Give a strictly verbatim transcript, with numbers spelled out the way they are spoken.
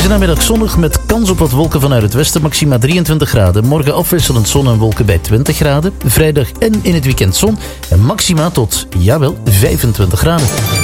namiddag zonnig met kans op wat wolken vanuit het westen, maxima drieëntwintig graden. Morgen afwisselend zon en wolken bij twintig graden. Vrijdag en in het weekend zon en maxima tot, jawel, vijfentwintig graden.